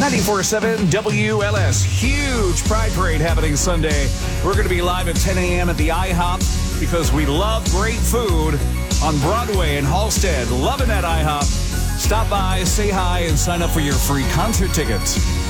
94.7 WLS. Huge Pride Parade happening Sunday. We're going to be live at 10 a.m. at the IHOP because we love great food on Broadway in Halstead. Loving that IHOP. Stop by, say hi, and sign up for your free concert tickets.